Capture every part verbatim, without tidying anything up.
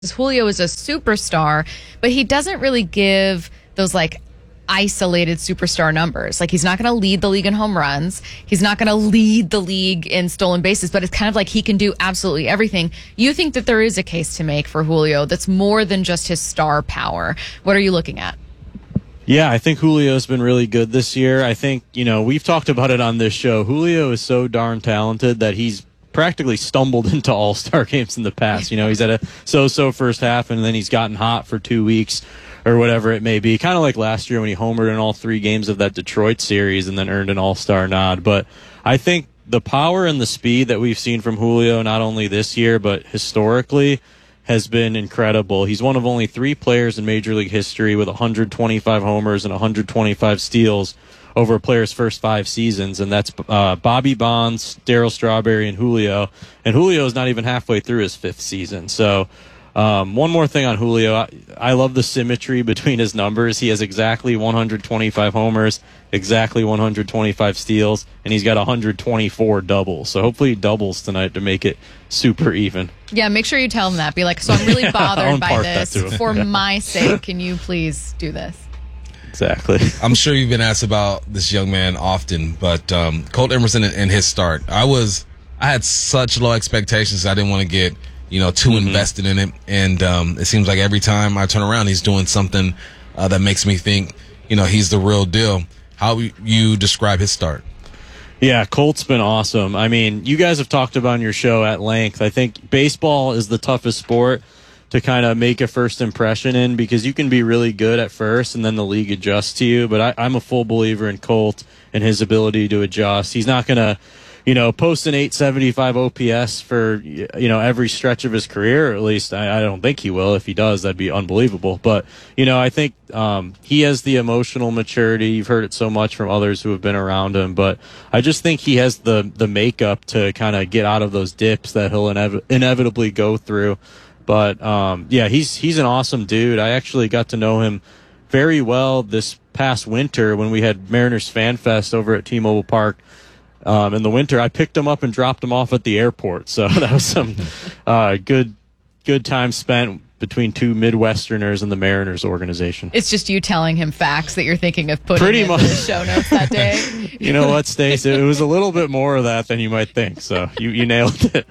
Julio is a superstar, but he doesn't really give those like isolated superstar numbers. Like he's not going to lead the league in home runs. He's not going to lead the league in stolen bases, but it's kind of like he can do absolutely everything. You think that there is a case to make for Julio that's more than just his star power. What are you looking at? Yeah, I think Julio's been really good this year. I think, you know, we've talked about it on this show. Julio is so darn talented that he's practically stumbled into all-star games in the past. You know, he's had a so-so first half, and then he's gotten hot for two weeks or whatever it may be. Kind of like last year when he homered in all three games of that Detroit series and then earned an all-star nod. But I think the power and the speed that we've seen from Julio, not only this year but historically, has been incredible. He's one of only three players in Major League history with one hundred twenty-five homers and one hundred twenty-five steals over a player's first five seasons, and that's uh, Bobby Bonds, Darryl Strawberry, and Julio. And Julio is not even halfway through his fifth season. So um, one more thing on Julio. I, I love the symmetry between his numbers. He has exactly one hundred twenty-five homers, exactly one hundred twenty-five steals, and he's got one hundred twenty-four doubles. So hopefully he doubles tonight to make it super even. Yeah, make sure you tell him that. Be like, so I'm really yeah, bothered by I'll this. impart that to him. For Yeah. my sake, can you please do this? Exactly. I'm sure you've been asked about this young man often, but um, Colt Emerson and, and his start, I was, I had such low expectations. I didn't want to get, you know, too mm-hmm. invested in it. And um, it seems like every time I turn around, he's doing something uh, that makes me think, you know, he's the real deal. How you describe his start? Yeah, Colt's been awesome. I mean, you guys have talked about on your show at length. I think baseball is the toughest sport to kind of make a first impression in, because you can be really good at first and then the league adjusts to you. But I, I'm a full believer in Colt and his ability to adjust. He's not going to, you know, post an eight seventy-five O P S for, you know, every stretch of his career. Or at least I, I don't think he will. If he does, that'd be unbelievable. But, you know, I think um, he has the emotional maturity. You've heard it so much from others who have been around him. But I just think he has the, the makeup to kind of get out of those dips that he'll inev- inevitably go through. But, um, yeah, he's he's an awesome dude. I actually got to know him very well this past winter when we had Mariners Fan Fest over at T-Mobile Park. Um, in the winter, I picked him up and dropped him off at the airport. So that was some uh, good good time spent between two Midwesterners and the Mariners organization. It's just you telling him facts that you're thinking of putting Pretty in much. the show notes that day. You know what, Stace? It was a little bit more of that than you might think. So you, you nailed it.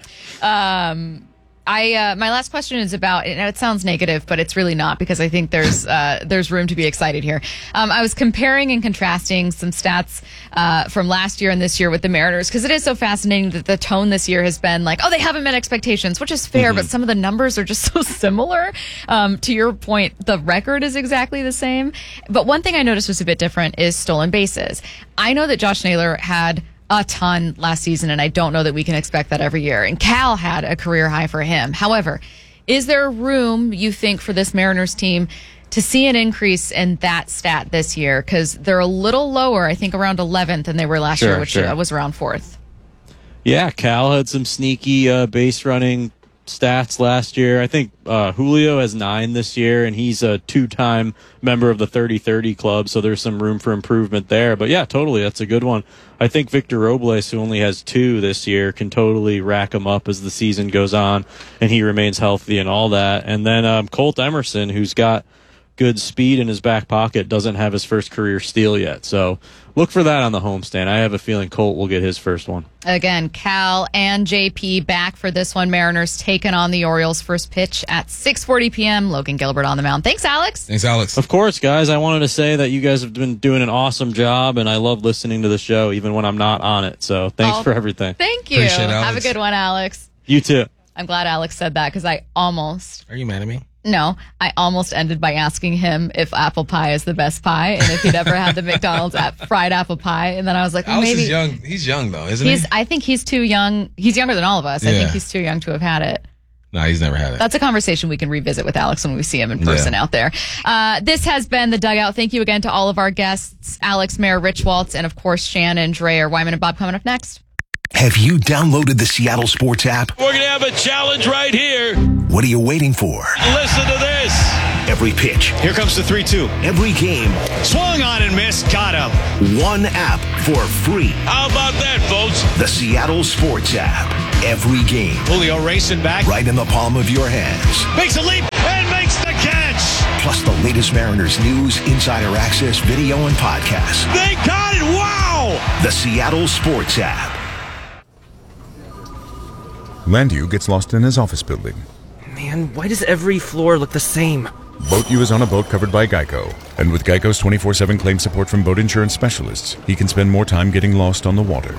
Um, I uh, my last question is about, and it sounds negative, but it's really not, because I think there's uh, there's room to be excited here. Um, I was comparing and contrasting some stats uh, from last year and this year with the Mariners, because it is so fascinating that the tone this year has been like, oh, they haven't met expectations, which is fair, mm-hmm. but some of the numbers are just so similar. Um, to your point, the record is exactly the same. But one thing I noticed was a bit different is stolen bases. I know that Josh Naylor had a ton last season, and I don't know that we can expect that every year. And Cal had a career high for him. However, is there room, you think, for this Mariners team to see an increase in that stat this year? Because they're a little lower, I think around eleventh than they were last sure, year, which sure. was around fourth. Yeah, Cal had some sneaky uh, base running stats last year. I think uh, Julio has nine this year, and he's a two-time member of the thirty thirty club, so there's some room for improvement there. But yeah, totally, that's a good one. I think Victor Robles, who only has two this year, can totally rack them up as the season goes on and he remains healthy and all that. And then um, Colt Emerson, who's got good speed in his back pocket, doesn't have his first career steal yet. So look for that on the homestand. I have a feeling Colt will get his first one. Again, Cal and J P back for this one. Mariners taking on the Orioles. First pitch at six forty p.m. Logan Gilbert on the mound. Thanks, Alex. Thanks, Alex. Of course, guys. I wanted to say that you guys have been doing an awesome job, and I love listening to the show even when I'm not on it. So thanks oh, for everything. Thank you. Appreciate it, Alex. Have a good one, Alex. You too. I'm glad Alex said that, because I almost... Are you mad at me? No, I almost ended by asking him if apple pie is the best pie and if he'd ever had the McDonald's at fried apple pie. And then I was like, well, Alex maybe is young. He's young though, isn't he's, he? I think he's too young. He's younger than all of us. I Yeah. think he's too young to have had it. No, he's never had it. That's a conversation we can revisit with Alex when we see him in person Yeah. out there. Uh, this has been The Dugout. Thank you again to all of our guests, Alex, Mayor, Rich Waltz, and of course, Shannon, Dreyer, Wyman, and Bob coming up next. Have you downloaded the Seattle Sports app? We're going to have a challenge right here. What are you waiting for? Listen to this. Every pitch. Here comes the three two. Every game. Swung on and missed. Got him. One app for free. How about that, folks? The Seattle Sports app. Every game. Julio racing back. Right in the palm of your hands. Makes a leap and makes the catch. Plus the latest Mariners news, insider access, video, and podcasts. They got it. Wow. The Seattle Sports app. Landu gets lost in his office building. Man, why does every floor look the same? BoatU is on a boat covered by Geico. And with Geico's twenty-four seven claim support from boat insurance specialists, he can spend more time getting lost on the water.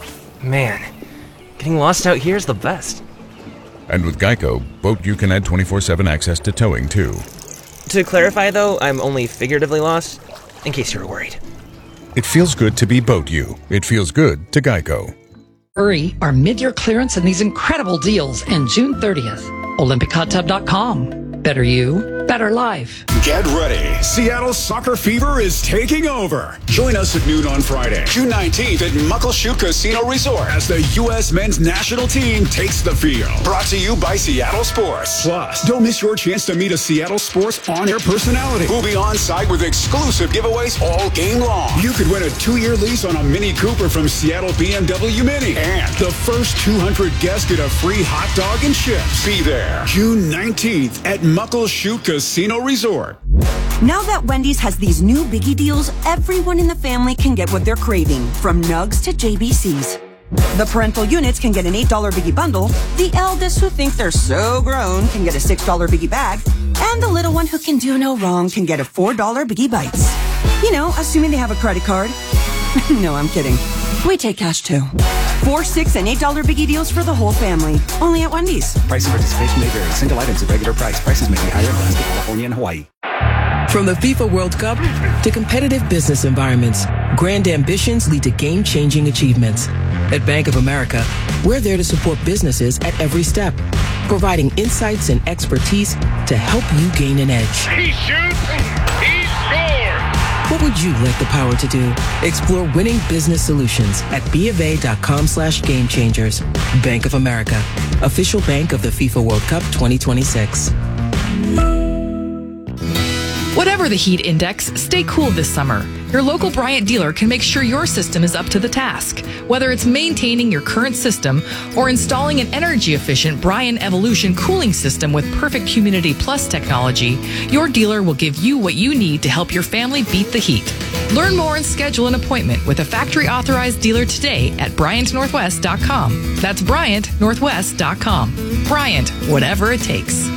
Man, getting lost out here is the best. And with Geico, BoatU can add twenty-four seven access to towing, too. To clarify, though, I'm only figuratively lost, in case you were worried. It feels good to be BoatU. It feels good to Geico. Hurry, our mid-year clearance and these incredible deals end June thirtieth. Olympic Hot Tub dot com. Better you, better life. Get ready. Seattle Soccer Fever is taking over. Join us at noon on Friday, June nineteenth at Muckleshoot Casino Resort as the U S men's national team takes the field. Brought to you by Seattle Sports. Plus, don't miss your chance to meet a Seattle Sports on-air personality who'll be on site with exclusive giveaways all game long. You could win a two-year lease on a Mini Cooper from Seattle B M W Mini. And the first two hundred guests get a free hot dog and chips. Be there June nineteenth at Muckleshoot Casino Resort. Now that Wendy's has these new biggie deals, everyone in the family can get what they're craving, from nugs to J B Cs. The parental units can get an eight dollar biggie bundle, the eldest who think they're so grown can get a six dollar biggie bag, and the little one who can do no wrong can get a four dollar biggie bites. You know, assuming they have a credit card. No, I'm kidding. We take cash too. Four, six, and eight dollar biggie deals for the whole family. Only at Wendy's. Price and participation may vary. Single items at regular price. Prices may be higher in Alaska, California, and Hawaii. From the FIFA World Cup to competitive business environments, grand ambitions lead to game-changing achievements. At Bank of America, we're there to support businesses at every step, providing insights and expertise to help you gain an edge. He shoots, he scores! What would you like the power to do? Explore winning business solutions at BofA.com slash game changers. Bank of America, official bank of the FIFA World Cup twenty twenty-six. Whatever the heat index, stay cool this summer. Your local Bryant dealer can make sure your system is up to the task. Whether it's maintaining your current system or installing an energy-efficient Bryant Evolution cooling system with perfect Humidity Plus technology, your dealer will give you what you need to help your family beat the heat. Learn more and schedule an appointment with a factory-authorized dealer today at Bryant Northwest dot com. That's Bryant Northwest dot com. Bryant, whatever it takes.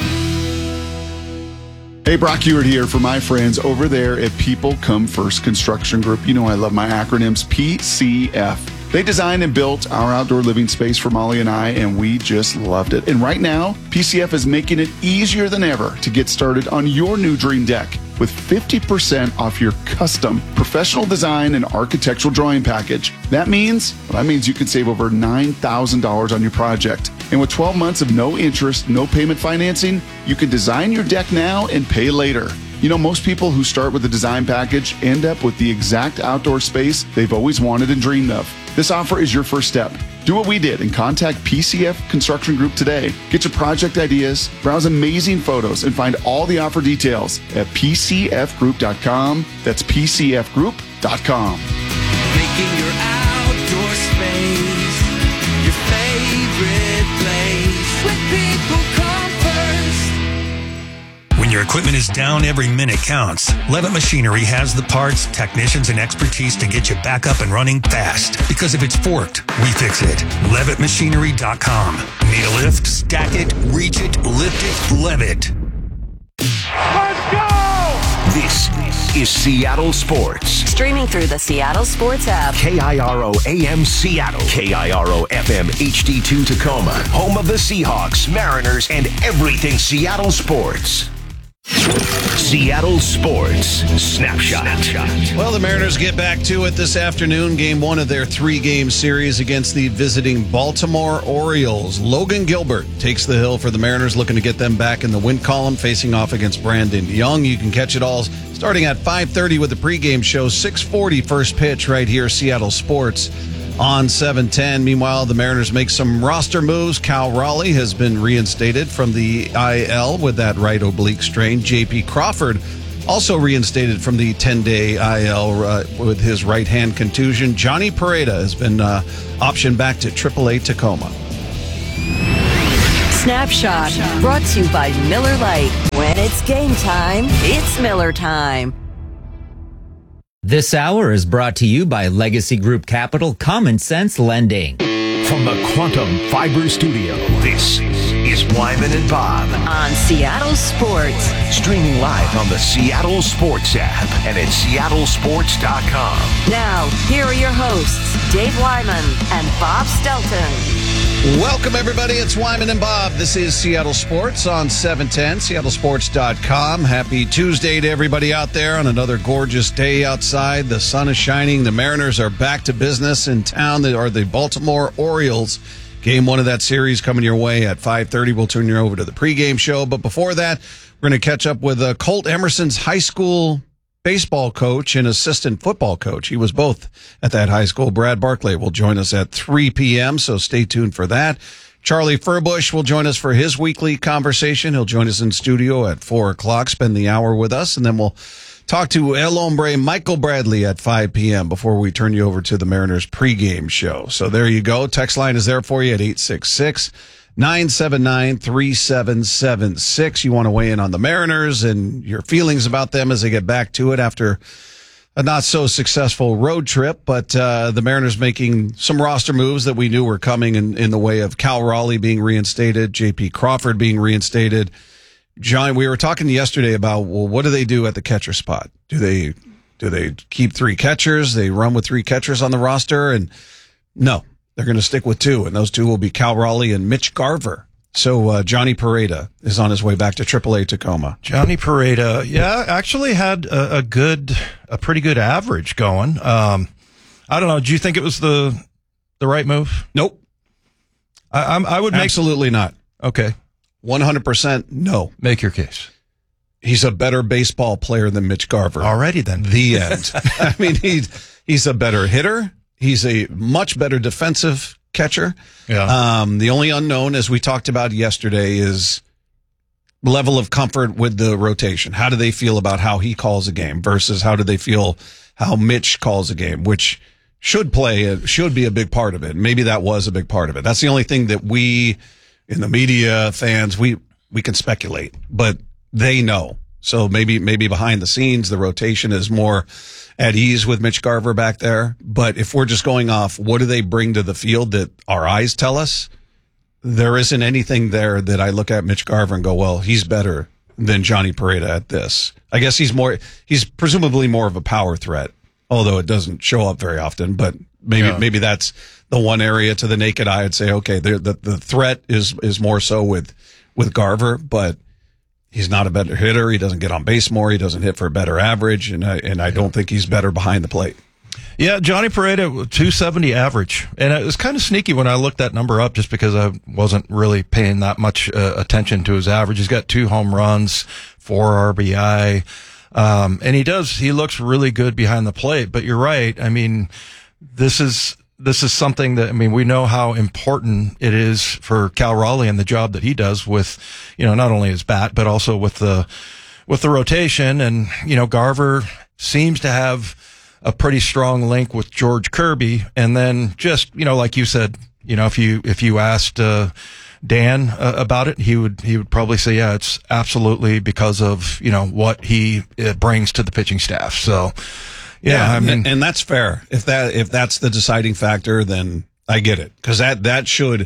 Hey, Brock Ewart here for my friends over there at People Come First Construction Group. You know I love my acronyms, P C F. They designed and built our outdoor living space for Molly and I, and we just loved it. And right now, P C F is making it easier than ever to get started on your new dream deck with fifty percent off your custom professional design and architectural drawing package. That means, well, that means you can save over nine thousand dollars on your project. And with twelve months of no interest, no payment financing, you can design your deck now and pay later. You know, most people who start with a design package end up with the exact outdoor space they've always wanted and dreamed of. This offer is your first step. Do what we did and contact P C F Construction Group today. Get your project ideas, browse amazing photos, and find all the offer details at P C F group dot com. That's P C F group dot com. Making your outdoor space your favorite place. When people come first. When your equipment is down, every minute counts. Levitt Machinery has the parts, technicians, and expertise to get you back up and running fast. Because if it's forked, we fix it. Levitt Machinery dot com. Need a lift? Stack it, reach it, lift it, Levitt. Let's go! This is Seattle Sports. Streaming through the Seattle Sports app. K I R O A M Seattle. K I R O F M H D two Tacoma. Home of the Seahawks, Mariners, and everything Seattle sports. Seattle Sports Snapshot. Well, the Mariners get back to it this afternoon. Game one of their three-game series against the visiting Baltimore Orioles. Logan Gilbert takes the hill for the Mariners, looking to get them back in the win column, facing off against Brandon Young. You can catch it all starting at five thirty with the pregame show. six forty first pitch right here, Seattle Sports. on seven ten. Meanwhile, the Mariners make some roster moves. Cal Raleigh has been reinstated from the I L with that right oblique strain. J P Crawford also reinstated from the ten-day I L uh, with his right hand contusion. Johnny Pareda has been uh, optioned back to triple A Tacoma. Snapshot, brought to you by Miller Lite. When it's game time, it's Miller time. This hour is brought to you by Legacy Group Capital Common Sense Lending. From the Quantum Fiber Studio, this is Wyman and Bob. On Seattle Sports. Streaming live on the Seattle Sports app and at seattle sports dot com. Now, here are your hosts, Dave Wyman and Bob Stelton. Welcome, everybody. It's Wyman and Bob. This is Seattle Sports on seven ten, seattle sports dot com. Happy Tuesday to everybody out there on another gorgeous day outside. The sun is shining. The Mariners are back to business in town. They are the Baltimore Orioles. Game one of that series coming your way at five thirty. We'll turn you over to the pregame show. But before that, we're going to catch up with uh, Colt Emerson's high school baseball coach and assistant football coach. He was both at that high school. Brad Barclay will join us at three p.m., so stay tuned for that. Charlie Furbush will join us for his weekly conversation. He'll join us in studio at four o'clock, spend the hour with us, and then we'll talk to El Hombre Michael Bradley at five p.m. before we turn you over to the Mariners pregame show. So there you go. Text line is there for you at eight six six, nine seven nine, three seven seven six. You want to weigh in on the Mariners and your feelings about them as they get back to it after a not so successful road trip, but uh, the Mariners making some roster moves that we knew were coming in, in the way of Cal Raleigh being reinstated, J P Crawford being reinstated. John, we were talking yesterday about, well, what do they do at the catcher spot? Do they do they keep three catchers? They run with three catchers on the roster? And no. They're going to stick with two, and those two will be Cal Raleigh and Mitch Garver. So uh, Johnny Pareda is on his way back to triple A Tacoma. Johnny Pareda, yeah, actually had a, a good, a pretty good average going. Um, I don't know. Do you think it was the the right move? Nope. I, I'm, I would make absolutely not. Okay, one hundred percent no. Make your case. He's a better baseball player than Mitch Garver. Already then. The end. I mean, he's he's a better hitter. He's a much better defensive catcher. Yeah. Um, the only unknown, as we talked about yesterday, is level of comfort with the rotation. How do they feel about how he calls a game versus how do they feel how Mitch calls a game, which should play, should be a big part of it. Maybe that was a big part of it. That's the only thing that we, in the media, fans, we, we can speculate, but they know. So maybe, maybe behind the scenes, the rotation is more at ease with Mitch Garver back there. But if we're just going off, what do they bring to the field that our eyes tell us? There isn't anything there that I look at Mitch Garver and go, well, he's better than Johnny Pareda at this. I guess he's more, he's presumably more of a power threat, although it doesn't show up very often. But maybe, yeah. maybe that's the one area to the naked eye. I'd say, okay, the, the, the threat is, is more so with, with Garver, but he's not a better hitter. He doesn't get on base more. He doesn't hit for a better average. And I, and I don't think he's better behind the plate. Yeah, Johnny Pareda, two seventy average. And it was kind of sneaky when I looked that number up just because I wasn't really paying that much uh, attention to his average. He's got two home runs, four R B I. Um, and he does, he looks really good behind the plate. But you're right. I mean, this is, this is something that, I mean, we know how important it is for Cal Raleigh and the job that he does with, you know, not only his bat, but also with the, with the rotation. And, you know, Garver seems to have a pretty strong link with George Kirby. And then just, you know, like you said, you know, if you, if you asked, uh, Dan uh, about it, he would, he would probably say, yeah, it's absolutely because of, you know, what he uh, brings to the pitching staff. So, yeah, yeah, I mean, and, and that's fair. If that if that's the deciding factor, then I get it, because that that should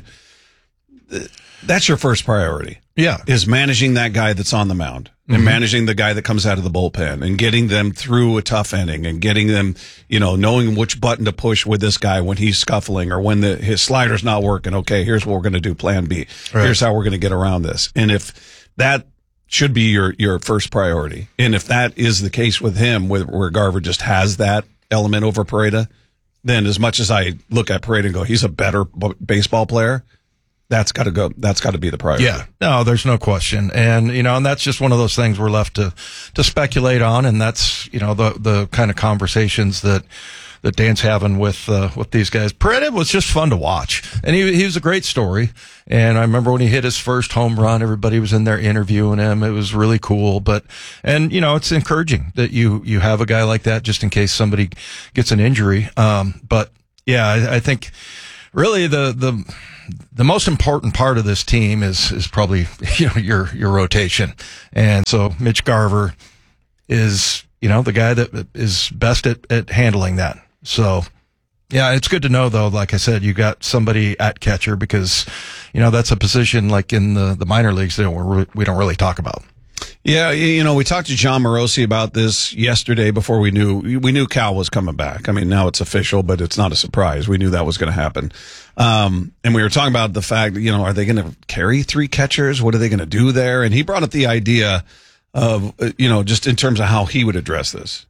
that's your first priority. Yeah, is managing that guy that's on the mound and mm-hmm. managing the guy that comes out of the bullpen and getting them through a tough inning and getting them, you know, knowing which button to push with this guy when he's scuffling or when the his slider's not working. Okay, here's what we're going to do. Plan B. Right. Here's how we're going to get around this. And if that should be your, your first priority. And if that is the case with him, where, where Garver just has that element over Pareda, then as much as I look at Pareda and go, he's a better b- baseball player, that's got to go. That's got to be the priority. Yeah, no, there's no question. And, you know, and that's just one of those things we're left to, to speculate on. And that's, you know, the, the kind of conversations that, that Dan's having with uh, with these guys. Pereda was just fun to watch, and he he was a great story. And I remember when he hit his first home run, everybody was in there interviewing him. It was really cool. But and you know, it's encouraging that you you have a guy like that just in case somebody gets an injury. Um, but yeah, I, I think really the the the most important part of this team is is probably you know your your rotation. And so Mitch Garver is you know the guy that is best at, at handling that. So yeah, it's good to know though. Like I said, you got somebody at catcher because you know that's a position like in the the minor leagues that we're, we don't really talk about. Yeah, you know, we talked to John Morosi about this yesterday before we knew we knew Cal was coming back. I mean, now it's official, but it's not a surprise. We knew that was going to happen. Um, and we were talking about the fact, you know, are they going to carry three catchers? What are they going to do there? And he brought up the idea of, you know, just in terms of how he would address this.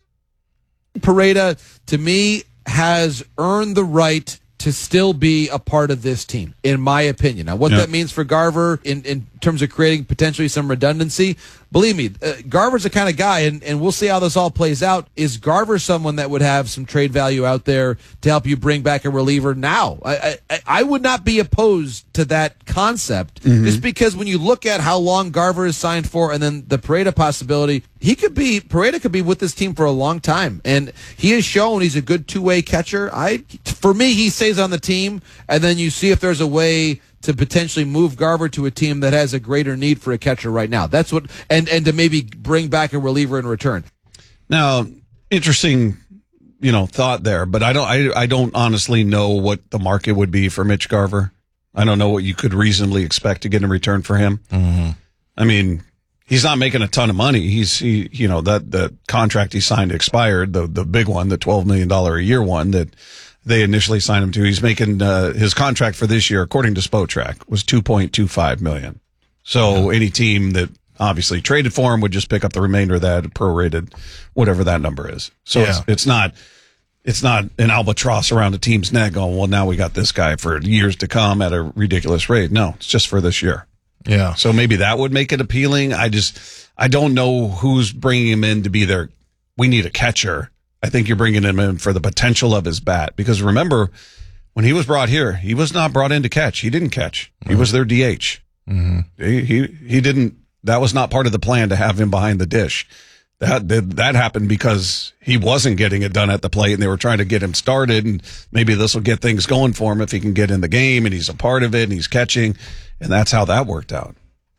Pereda, to me, has earned the right to still be a part of this team, in my opinion. Now, what Yep. that means for Garver in, in terms of creating potentially some redundancy, believe me, uh, Garver's the kind of guy, and, and we'll see how this all plays out. Is Garver someone that would have some trade value out there to help you bring back a reliever now? I, I, I would not be opposed to that concept, Mm-hmm. just because when you look at how long Garver is signed for and then the Pereda possibility, he could be, Pereda could be with this team for a long time, and he has shown he's a good two-way catcher. I, for me, he stays on the team, and then you see if there's a way to potentially move Garver to a team that has a greater need for a catcher right now. That's what, and, and to maybe bring back a reliever in return. Now, interesting, you know, thought there, but I don't, I, I don't honestly know what the market would be for Mitch Garver. I don't know what you could reasonably expect to get in return for him. Mm-hmm. I mean, he's not making a ton of money. He's, he, you know, that, the contract he signed expired, the, the big one, the twelve million dollars a year one that they initially signed him to. He's making, uh, his contract for this year, according to Spotrac, was two point two five million dollars. So any team that obviously traded for him would just pick up the remainder of that prorated, whatever that number is. So Yeah. it's, it's not, it's not an albatross around a team's neck going, well, now we got this guy for years to come at a ridiculous rate. No, it's just for this year. Yeah. So maybe that would make it appealing. I just, I don't know who's bringing him in to be their, we need a catcher. I think you're bringing him in for the potential of his bat. Because remember, when he was brought here, he was not brought in to catch. He didn't catch. He mm-hmm. was their D H. Mm-hmm. He, he, he didn't, that was not part of the plan to have him behind the dish. That, that, that happened because he wasn't getting it done at the plate and they were trying to get him started, and maybe this will get things going for him if he can get in the game and he's a part of it and he's catching. And that's how that worked out.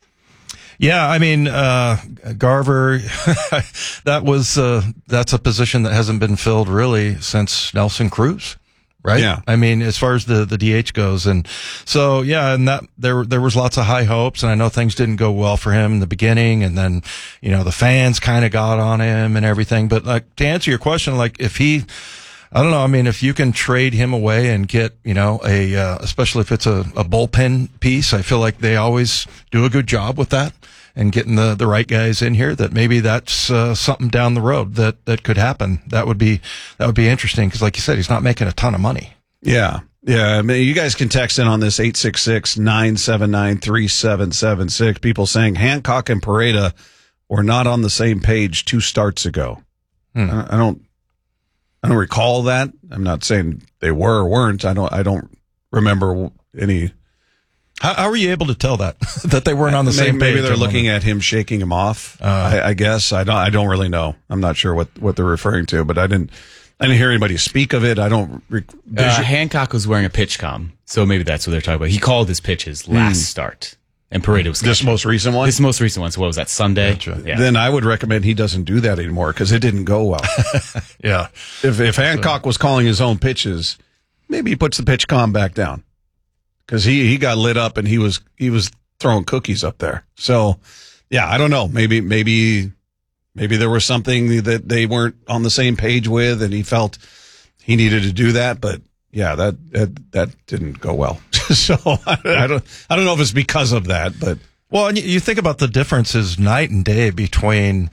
Yeah, I mean, uh, Garver, that was, uh, that's a position that hasn't been filled really since Nelson Cruz, right? Yeah. I mean, as far as the, the D H goes. And so, yeah, and that, there, there was lots of high hopes, and I know things didn't go well for him in the beginning, and then, you know, the fans kind of got on him and everything. But like, to answer your question, like, if he, I don't know. I mean, if you can trade him away and get, you know, a, uh, especially if it's a, a bullpen piece, I feel like they always do a good job with that and getting the, the right guys in here, that maybe that's, uh, something down the road that, that could happen. That would be, that would be interesting. Cause like you said, he's not making a ton of money. Yeah. Yeah. I mean, you guys can text in on this eight six six, nine seven nine, three seven seven six. People saying Hancock and Pereda were not on the same page two starts ago. Hmm. I, I don't, I don't recall that. I'm not saying they were or weren't. I don't. I don't remember any. How, how were you able to tell that that they weren't on the maybe, same page? Maybe they're looking at him shaking him off. Uh, I, I guess I don't. I don't really know. I'm not sure what, what they're referring to. But I didn't. I didn't hear anybody speak of it. I don't. Rec- uh, Hancock was wearing a pitch comm, so maybe that's what they're talking about. He called his pitches last Mm. start, and Pereda was this most recent one. This most recent one. So what was that, Sunday? Gotcha. Yeah. Then I would recommend he doesn't do that anymore because it didn't go well. Yeah. If if Hancock was calling his own pitches, maybe he puts the pitch comm back down because he, he got lit up and he was he was throwing cookies up there. So yeah, I don't know. Maybe maybe maybe there was something that they weren't on the same page with, and he felt he needed to do that. But yeah, that that, that didn't go well. So I, I don't I don't know if it's because of that, but well, and you think about the differences night and day between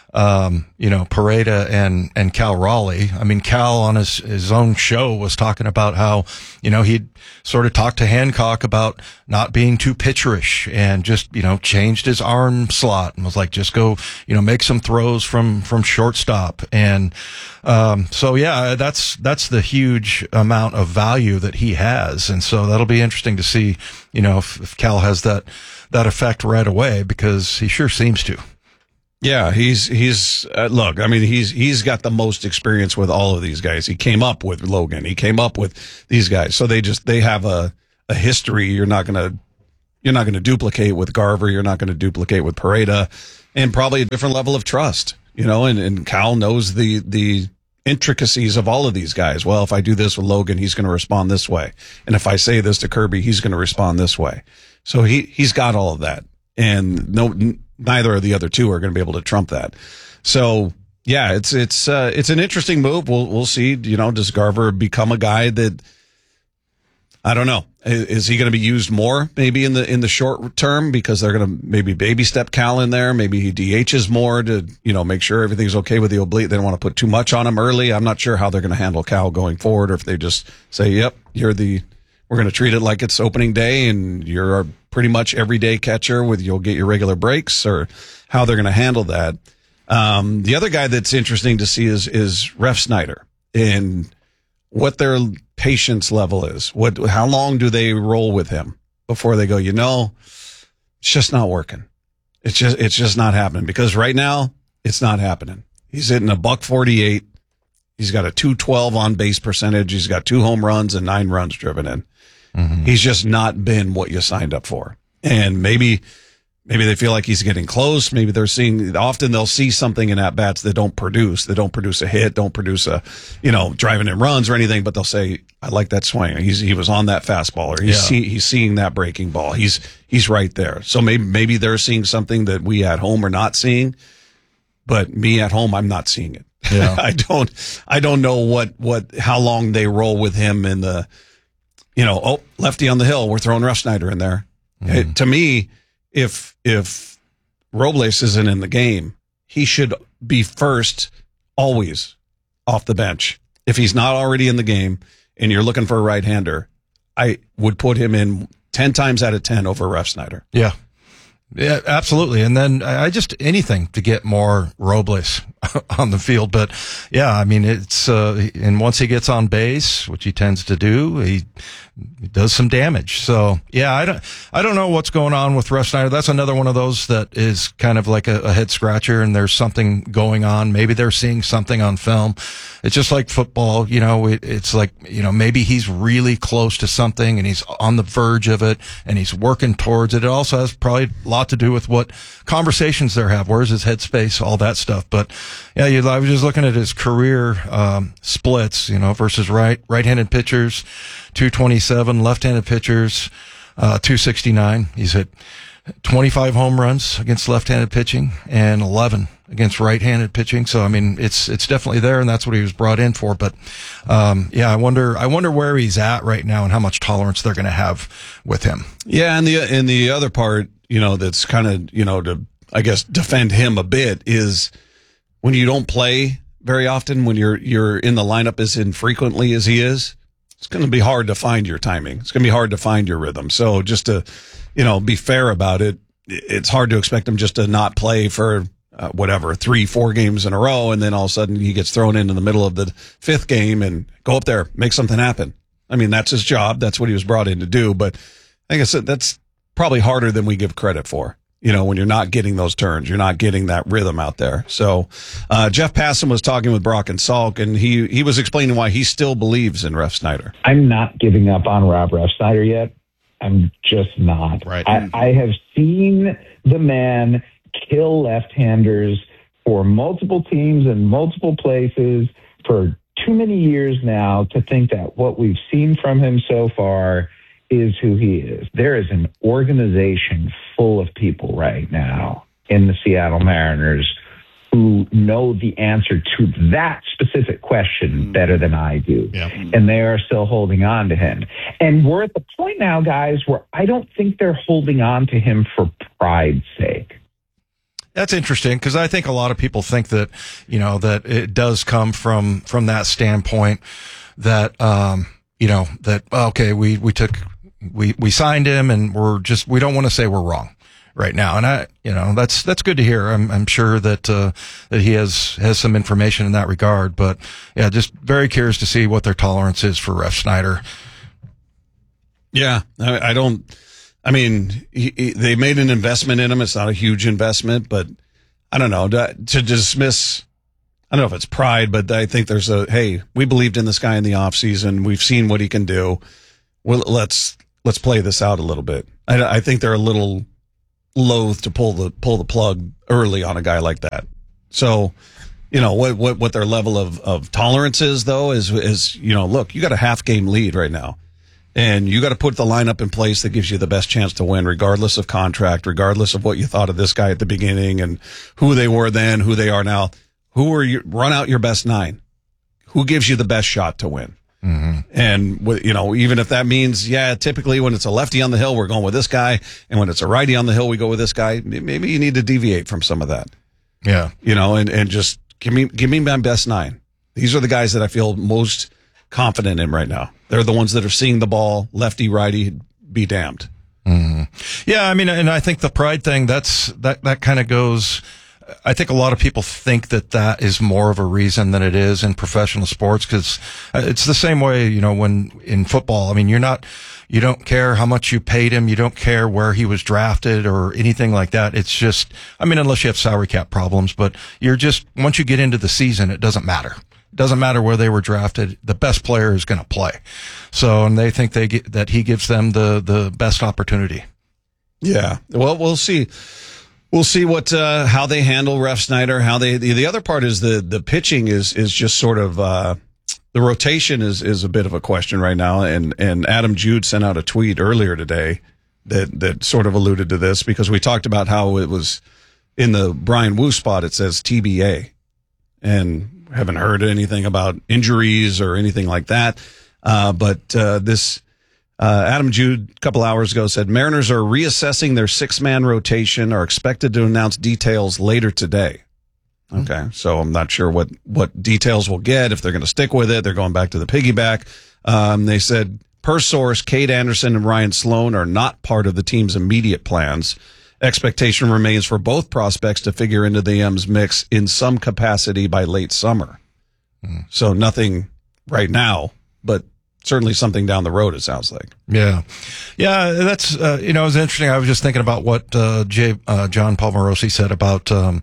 um, you know, Pareda and, and Cal Raleigh. I mean, Cal on his, his own show was talking about how, you know, he'd sort of talked to Hancock about not being too pitcherish and just, you know, changed his arm slot and was like, just go, you know, make some throws from, from shortstop. And, um, so yeah, that's, that's the huge amount of value that he has. And so that'll be interesting to see, you know, if, if Cal has that, that effect right away, because he sure seems to. Yeah, he's he's uh, look. I mean, he's he's got the most experience with all of these guys. He came up with Logan. He came up with these guys. So they just they have a a history. You're not gonna you're not gonna duplicate with Garver. You're not gonna duplicate with Pareda, and probably a different level of trust. You know, and and Cal knows the the intricacies of all of these guys. Well, if I do this with Logan, he's going to respond this way, and if I say this to Kirby, he's going to respond this way. So he he's got all of that, and no. Neither of the other two are going to be able to trump that. So yeah, it's it's uh, it's an interesting move. We'll we'll see. You know, does Garver become a guy that I don't know? Is, is he going to be used more maybe in the in the short term because they're going to maybe baby step Cal in there? Maybe he D Hs more to you know make sure everything's okay with the oblique. They don't want to put too much on him early. I'm not sure how they're going to handle Cal going forward, or if they just say, "Yep, you're the." We're going to treat it like it's opening day and you're a pretty much everyday catcher with you'll get your regular breaks, or how they're going to handle that. Um, the other guy that's interesting to see is, is Ref Snyder and what their patience level is. What, how long do they roll with him before they go, you know, it's just not working. It's just, it's just not happening, because right now it's not happening. He's hitting a buck forty-eight. He's got a two twelve on base percentage. He's got two home runs and nine runs driven in. Mm-hmm. He's just not been what you signed up for. And maybe, maybe they feel like he's getting close. Maybe they're seeing, often they'll see something in at bats that don't produce. They don't produce a hit, don't produce a, you know, driving in runs or anything, but they'll say, I like that swing. He's, he was on that fastball, or he's, yeah. see, he's seeing that breaking ball. He's, he's right there. So maybe, maybe they're seeing something that we at home are not seeing, but me at home, I'm not seeing it. Yeah. I don't, I don't know what, what, how long they roll with him in the, you know, oh, lefty on the hill, we're throwing Ref Snyder in there. Mm-hmm. It, to me, if, if Robles isn't in the game, he should be first always off the bench. If he's not already in the game and you're looking for a right-hander, I would put him in ten times out of ten over Ref Snyder. Yeah. Yeah, absolutely. And then I just, anything to get more Robles on the field. But yeah, I mean, it's, uh, and once he gets on base, which he tends to do, he, he does some damage. So yeah, I don't, I don't know what's going on with Ref Snyder. That's another one of those that is kind of like a, a head scratcher, and there's something going on. Maybe they're seeing something on film. It's just like football, you know, it, it's like, you know, maybe he's really close to something and he's on the verge of it and he's working towards it. It also has probably a lot to do with what conversations they have. Where's his headspace, all that stuff. But yeah, you, I was just looking at his career, um, splits, you know, versus right, right-handed pitchers, two twenty-seven, left-handed pitchers, uh, two sixty-nine. He's hit twenty-five home runs against left-handed pitching and eleven against right-handed pitching. So, I mean, it's, it's definitely there, and that's what he was brought in for. But, um, yeah, I wonder, I wonder where he's at right now and how much tolerance they're going to have with him. Yeah. And the, and the other part, you know, that's kind of, you know, to, I guess, defend him a bit is when you don't play very often, when you're, you're in the lineup as infrequently as he is, it's going to be hard to find your timing. It's going to be hard to find your rhythm. So just to, you know, be fair about it, it's hard to expect him just to not play for uh, whatever, three, four games in a row. And then all of a sudden he gets thrown in in the middle of the fifth game and go up there, make something happen. I mean, that's his job. That's what he was brought in to do. But like I said, that's probably harder than we give credit for. You know, when you're not getting those turns, you're not getting that rhythm out there. So, uh, Jeff Passan was talking with Brock and Salk, and he, he was explaining why he still believes in Ref Snyder. I'm not giving up on Rob Ref Snyder yet. I'm just not. Right. I, I have seen the man kill left-handers for multiple teams and multiple places for too many years now to think that what we've seen from him so far is who he is. There is an organization full of people right now in the Seattle Mariners who know the answer to that specific question better than I do. Yeah. And they are still holding on to him. And we're at the point now, guys, where I don't think they're holding on to him for pride's sake. That's interesting because I think a lot of people think that, you know, that it does come from, from that standpoint that, um, you know, that, okay, we, we took, we, we signed him and we're just, we don't want to say we're wrong right now. And I, you know, that's, that's good to hear. I'm, I'm sure that, uh, that he has, has some information in that regard, but yeah, just very curious to see what their tolerance is for Ref Snyder. Yeah. I, I don't, I mean, he, he, they made an investment in him. It's not a huge investment, but I don't know, to, to dismiss, I don't know if it's pride, but I think there's a, hey, we believed in this guy in the offseason. We've seen what he can do. Well, let's, let's play this out a little bit. I, I think they're a little loath to pull the, pull the plug early on a guy like that. So, you know, what, what, what their level of, of tolerance is though, is, is, you know, look, you got a half game lead right now. And you got to put the lineup in place that gives you the best chance to win, regardless of contract, regardless of what you thought of this guy at the beginning and who they were then, who they are now. Who are you? Run out your best nine. Who gives you the best shot to win? Mm-hmm. And, you know, even if that means, yeah, typically when it's a lefty on the hill, we're going with this guy. And when it's a righty on the hill, we go with this guy. Maybe you need to deviate from some of that. Yeah. You know, and, and just give me, give me my best nine. These are the guys that I feel most confident in right now. They're the ones that are seeing the ball, lefty, righty, be damned. Mm-hmm. Yeah, I mean, and I think the pride thing, that's, that, that kind of goes, I think a lot of people think that that is more of a reason than it is in professional sports, because it's the same way, you know, when in football, I mean, you're not, you don't care how much you paid him. You don't care where he was drafted or anything like that. It's just, I mean, unless you have salary cap problems, but you're just, once you get into the season, it doesn't matter. Doesn't matter where they were drafted. The best player is going to play. So, and they think they get, that he gives them the, the best opportunity. Yeah. Well, we'll see. We'll see what, uh, how they handle Ref Snyder, how they, the, the other part is the, the pitching is, is just sort of, uh, the rotation is, is a bit of a question right now. And, and Adam Jude sent out a tweet earlier today that, that sort of alluded to this, because we talked about how it was in the Brian Wu spot. It says T B A, and haven't heard anything about injuries or anything like that. Uh, but, uh, this, uh, Adam Jude a couple hours ago said Mariners are reassessing their six man rotation, are expected to announce details later today. Okay. So I'm not sure what, what details we'll get, if they're going to stick with it. They're going back to the piggyback. Um, they said per source, Cade Anderson and Ryan Sloan are not part of the team's immediate plans. Expectation remains for both prospects to figure into the M's mix in some capacity by late summer. Mm. So nothing right now, but certainly something down the road, it sounds like. Yeah. Yeah, that's, uh, you know, it was interesting. I was just thinking about what uh, Jay, uh, John Palmarosi said about um,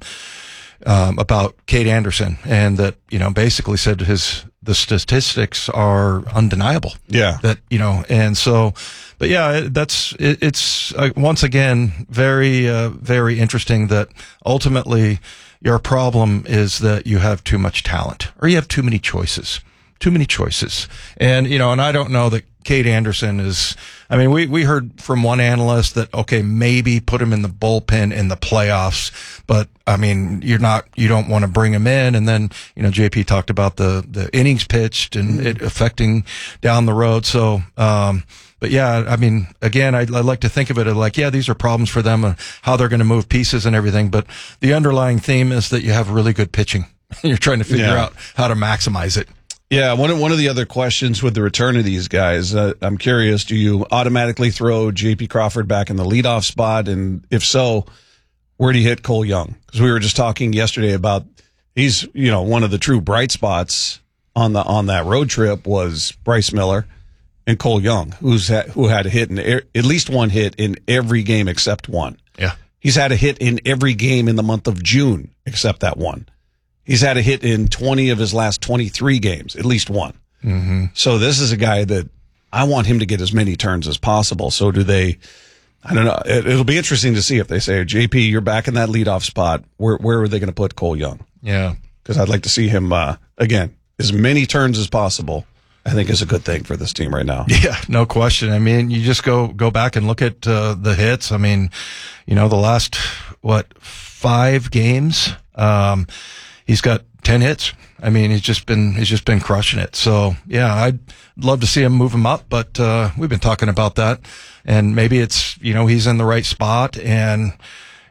um, about Cade Anderson, and that, you know, basically said his the statistics are undeniable. Yeah. That, you know, and so, but yeah, that's, it, it's uh, once again, very, uh, very interesting that ultimately your problem is that you have too much talent, or you have too many choices, too many choices. And, you know, and I don't know that Cade Anderson is, I mean, we, we heard from one analyst that, okay, maybe put him in the bullpen in the playoffs, but I mean, you're not, you don't want to bring him in. And then, you know, J P talked about the, the innings pitched and it affecting down the road. So, um, but yeah, I mean, again, I, I like to think of it as like, yeah, these are problems for them, and how they're going to move pieces and everything. But the underlying theme is that you have really good pitching. You're trying to figure Yeah. out how to maximize it. Yeah, one of, one of the other questions with the return of these guys, uh, I'm curious, do you automatically throw J P Crawford back in the leadoff spot? And if so, where do you hit Cole Young? Because we were just talking yesterday about, he's, you know, one of the true bright spots on the on that road trip was Bryce Miller and Cole Young, who's had, who had a hit in er, at least one hit in every game except one. Yeah. He's had a hit in every game in the month of June except that one. He's had a hit in twenty of his last twenty-three games, at least one. Mm-hmm. So this is a guy that I want him to get as many turns as possible. So do they, I don't know. It, it'll be interesting to see if they say, J P, you're back in that leadoff spot. Where, where are they going to put Cole Young? Yeah. Because I'd like to see him, uh, again, as many turns as possible. I think is a good thing for this team right now. Yeah, no question. I mean, you just go, go back and look at, uh, the hits. I mean, you know, the last, what, five games, um, he's got ten hits. I mean, he's just been, he's just been crushing it. So yeah, I'd love to see him move him up, but, uh, we've been talking about that, and maybe it's, you know, he's in the right spot, and,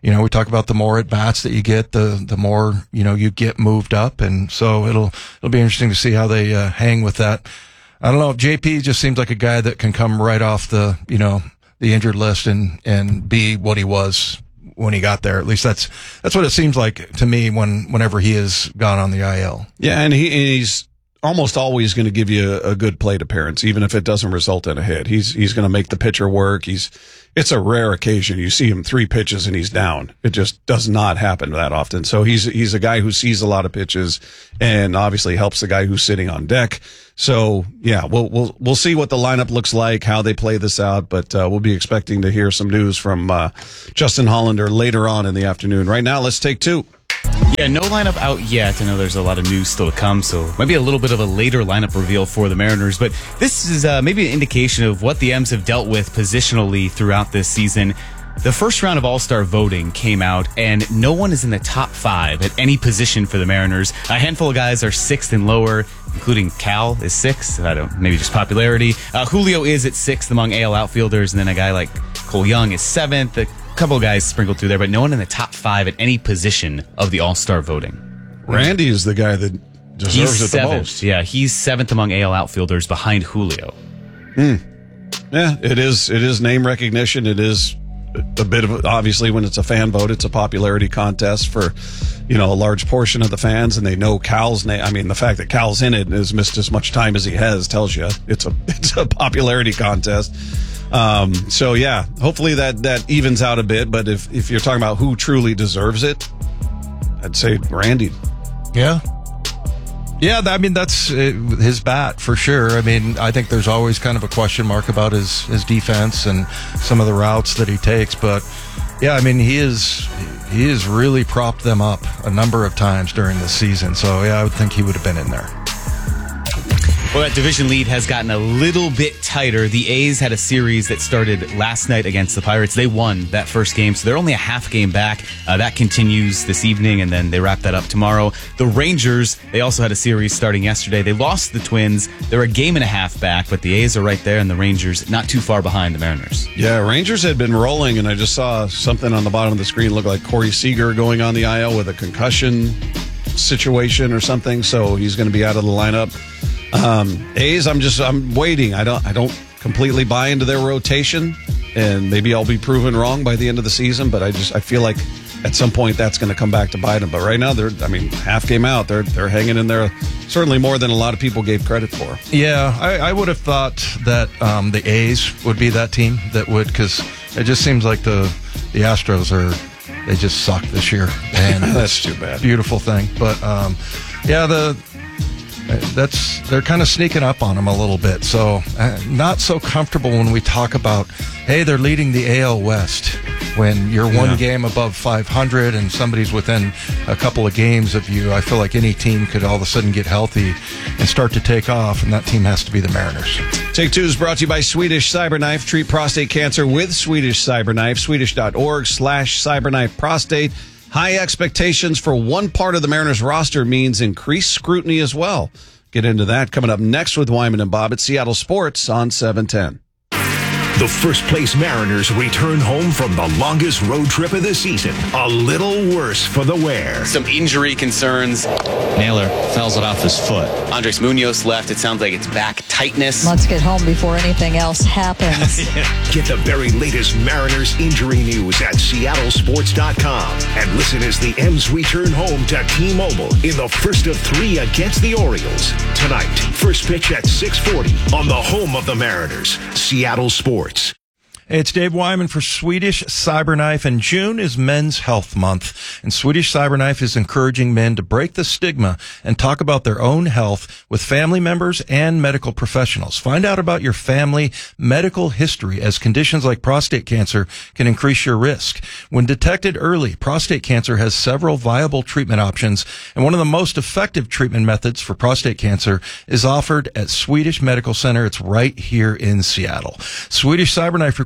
you know, we talk about the more at bats that you get, the, the more, you know, you get moved up. And so it'll, it'll be interesting to see how they uh, hang with that. I don't know. J P just seems like a guy that can come right off the, you know, the injured list and, and be what he was when he got there. At least that's, that's what it seems like to me when, whenever he has gone on the I L. Yeah. And he, he's almost always going to give you a, a good plate appearance, even if it doesn't result in a hit. He's, he's going to make the pitcher work. He's, it's a rare occasion. You see him three pitches and he's down. It just does not happen that often. So he's, he's a guy who sees a lot of pitches and obviously helps the guy who's sitting on deck. So yeah, we'll, we'll, we'll see what the lineup looks like, how they play this out, but, uh, we'll be expecting to hear some news from, uh, Justin Hollander later on in the afternoon. Right now, let's take two. Yeah, no lineup out yet. I know there's a lot of news still to come, so maybe a little bit of a later lineup reveal for the Mariners. But this is uh, maybe an indication of what the M's have dealt with positionally throughout this season. The first round of All-Star voting came out, and no one is in the top five at any position for the Mariners. A handful of guys are sixth and lower, including Cal is sixth. I don't, maybe just popularity. Uh, Julio is at sixth among A L outfielders, and then a guy like Cole Young is seventh. A couple of guys sprinkled through there, but no one in the top five at any position of the All-Star voting. Randy is the guy that deserves he's it seventh. the most. Yeah, he's seventh among A L outfielders behind Julio. Hmm. Yeah, it is. It is name recognition. It is a bit of, obviously, when it's a fan vote, it's a popularity contest for, you know, a large portion of the fans, and they know Cal's name. I mean, the fact that Cal's in it and has missed as much time as he has tells you it's a it's a popularity contest. Um, so yeah, hopefully that, that evens out a bit. But if, if you're talking about who truly deserves it, I'd say Randy. Yeah. Yeah. I mean, that's uh, his bat for sure. I mean, I think there's always kind of a question mark about his, his defense and some of the routes that he takes. But yeah, I mean, he is, he has really propped them up a number of times during the season. So yeah, I would think he would have been in there. Well, that division lead has gotten a little bit tighter. The A's had a series that started last night against the Pirates. They won that first game, so they're only a half game back. Uh, that continues this evening, and then they wrap that up tomorrow. The Rangers, they also had a series starting yesterday. They lost the Twins. They're a game and a half back, but the A's are right there, and the Rangers not too far behind the Mariners. Yeah, Rangers had been rolling, and I just saw something on the bottom of the screen look like Corey Seager going on the I L with a concussion situation or something, so he's going to be out of the lineup. Um, A's, I'm just, I'm waiting. I don't, I don't completely buy into their rotation, and maybe I'll be proven wrong by the end of the season, but I just, I feel like at some point that's going to come back to bite them. But right now they're, I mean, half game out, they're, they're hanging in there certainly more than a lot of people gave credit for. Yeah. I, I would have thought that, um, the A's would be that team that would, cause it just seems like the, the Astros are, they just suck this year. And that's too bad. Beautiful thing. But, um, yeah, the, That's they're kind of sneaking up on them a little bit, so uh, not so comfortable when we talk about, hey, they're leading the A L West when you're one Yeah. game above five hundred and somebody's within a couple of games of you. I feel like any team could all of a sudden get healthy and start to take off, and that team has to be the Mariners. Take Two is brought to you by Swedish Cyberknife. Treat prostate cancer with Swedish Cyberknife. Swedish.org slash Cyberknife Prostate. High expectations for one part of the Mariners roster means increased scrutiny as well. Get into that coming up next with Wyman and Bob at Seattle Sports on seven ten. The first place Mariners return home from the longest road trip of the season. A little worse for the wear. Some injury concerns. Naylor fouls it off his foot. Andres Munoz left. It sounds like it's back tightness. Let's get home before anything else happens. Get the very latest Mariners injury news at Seattle Sports dot com. And listen as the M's return home to T-Mobile in the first of three against the Orioles. Tonight, first pitch at six forty on the home of the Mariners, Seattle Sports. Hey, it's Dave Wyman for Swedish Cyberknife, and June is Men's Health Month, and Swedish Cyberknife is encouraging men to break the stigma and talk about their own health with family members and medical professionals. Find out about your family medical history, as conditions like prostate cancer can increase your risk. When detected early, prostate cancer has several viable treatment options, and one of the most effective treatment methods for prostate cancer is offered at Swedish Medical Center. It's right here in Seattle. Swedish Cyberknife requires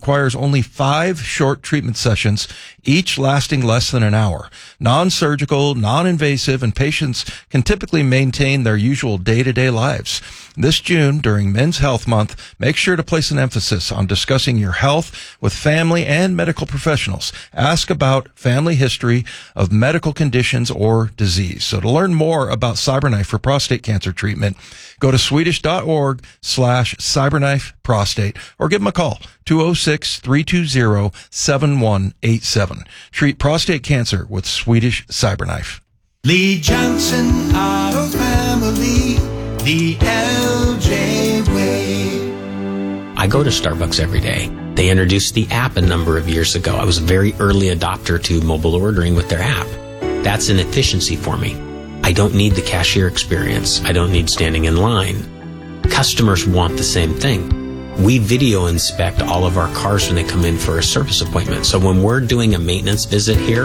requires only five short treatment sessions, each lasting less than an hour. Non-surgical, non-invasive, and patients can typically maintain their usual day-to-day lives. This June, during Men's Health Month, make sure to place an emphasis on discussing your health with family and medical professionals. Ask about family history of medical conditions or disease. So to learn more about CyberKnife for prostate cancer treatment, go to Swedish.org slash CyberKnife prostate or give them a call, two oh six, three two zero, seven one eight seven. Treat prostate cancer with Swedish CyberKnife. Lee Johnson Auto Family, the L J way. I go to Starbucks every day. They introduced the app a number of years ago. I was a very early adopter to mobile ordering with their app. That's an efficiency for me. I don't need the cashier experience. I don't need standing in line. Customers want the same thing. We video inspect all of our cars when they come in for a service appointment. So when we're doing a maintenance visit here,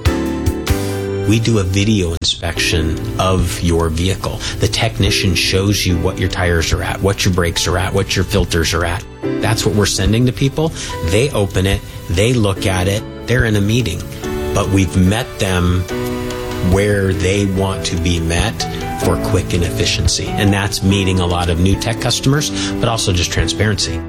we do a video inspection of your vehicle. The technician shows you what your tires are at, what your brakes are at, what your filters are at. That's what we're sending to people. They open it, they look at it, they're in a meeting. But we've met them where they want to be met for quick and efficiency. And that's meeting a lot of new tech customers, but also just transparency.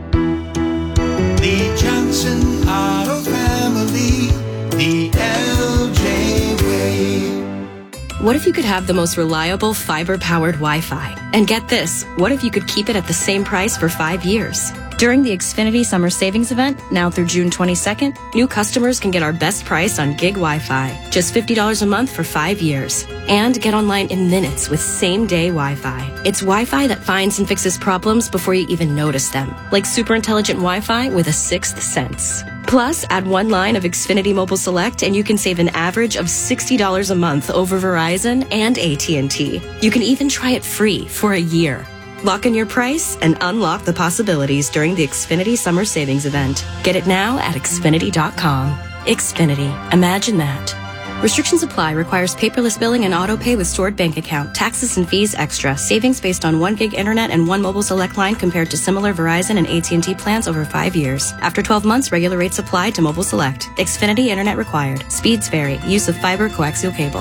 Lee Johnson Auto Family, the L J way. What if you could have the most reliable fiber-powered Wi-Fi? And get this, what if you could keep it at the same price for five years? During the Xfinity Summer Savings Event, now through June twenty-second, new customers can get our best price on gig Wi-Fi, just fifty dollars a month for five years. And get online in minutes with same-day Wi-Fi. It's Wi-Fi that finds and fixes problems before you even notice them, like super intelligent Wi-Fi with a sixth sense. Plus, add one line of Xfinity Mobile Select and you can save an average of sixty dollars a month over Verizon and A T and T. You can even try it free for a year. Lock in your price and unlock the possibilities during the Xfinity Summer Savings Event. Get it now at Xfinity dot com. Xfinity. Imagine that. Restrictions apply. Requires paperless billing and auto pay with stored bank account. Taxes and fees extra. Savings based on one gig internet and one mobile select line compared to similar Verizon and A T and T plans over five years. After twelve months, regular rates apply to mobile select. Xfinity internet required. Speeds vary. Use of fiber coaxial cable.